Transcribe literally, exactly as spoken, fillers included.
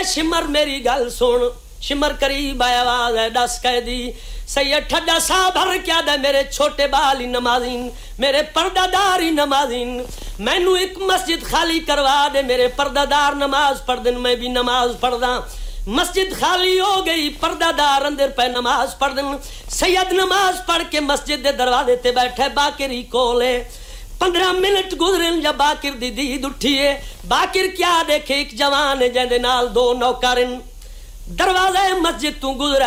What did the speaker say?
shimmer मेरी गल सुन shimmer करीब आया आवाज है दस कह दी सैयद ठड्डा सा भर क्या दे मेरे छोटे बाल ही नमाजीन मेरे पर्दादार ही नमाजीन मैनू एक मस्जिद खाली करवा दे मेरे पर्दादार नमाज पढ़ दिन मैं भी नमाज पढ़दा मस्जिद खाली हो गई पर्दादार अंदर पे नमाज पढ़ दिन सैयद नमाज पढ़ के मस्जिद दे दरवाजे ते बैठे बाकिर ही कोले पंद्रह मिनट गुजरे जब बाकिर दी दीद उठिए बाकिर क्या देखे एक जवान है जेंदे नाल दो नौकर दरवाजे मस्जिद तू गुजरा